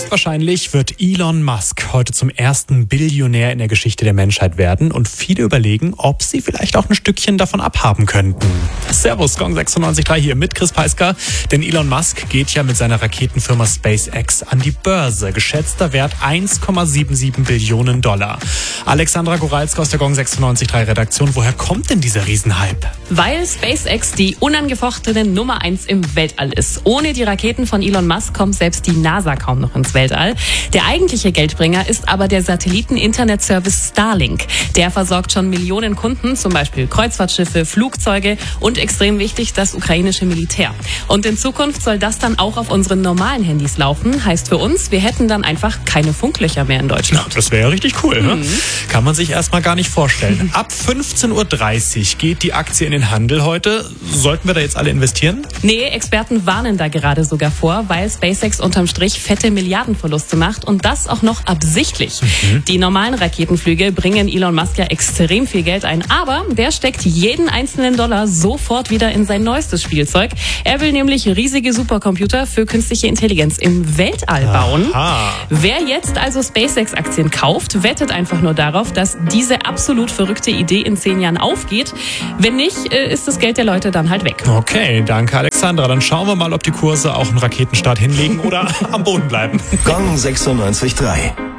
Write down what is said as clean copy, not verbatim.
Höchstwahrscheinlich wird Elon Musk heute zum ersten Billionär in der Geschichte der Menschheit werden und viele überlegen, ob sie vielleicht auch ein Stückchen davon abhaben könnten. Servus, Gong 96.3 hier mit Chris Peisker, denn Elon Musk geht ja mit seiner Raketenfirma SpaceX an die Börse. Geschätzter Wert $1,77 Billionen. Alexandra Goralska aus der Gong 96.3 Redaktion, woher kommt denn dieser Riesenhype? Weil SpaceX die unangefochtene Nummer 1 im Weltall ist. Ohne die Raketen von Elon Musk kommt selbst die NASA kaum noch ins Weltall. Der eigentliche Geldbringer ist aber der Satelliten-Internet-Service Starlink. Der versorgt schon Millionen Kunden, zum Beispiel Kreuzfahrtschiffe, Flugzeuge und extrem wichtig das ukrainische Militär. Und in Zukunft soll das dann auch auf unseren normalen Handys laufen. Heißt für uns, wir hätten dann einfach keine Funklöcher mehr in Deutschland. Ja, das wäre ja richtig cool, ne? Kann man sich erstmal gar nicht vorstellen. Ab 15.30 Uhr geht die Aktie in den Handel heute. Sollten wir da jetzt alle investieren? Nee, Experten warnen da gerade sogar vor, weil SpaceX unterm Strich fette Milliardenverluste macht und das auch noch absichtlich. Die normalen Raketenflüge bringen Elon Musk ja extrem viel Geld ein, aber der steckt jeden einzelnen Dollar sofort wieder in sein neuestes Spielzeug. Er will nämlich riesige Supercomputer für künstliche Intelligenz im Weltall bauen. Aha. Wer jetzt also SpaceX-Aktien kauft, wettet einfach nur darauf, dass diese absolut verrückte Idee in 10 Jahren aufgeht. Wenn nicht, ist das Geld der Leute dann halt weg. Okay, danke Alexandra. Dann schauen wir mal, ob die Kurse auch einen Raketenstart hinlegen oder am Boden bleiben. Gong 96.3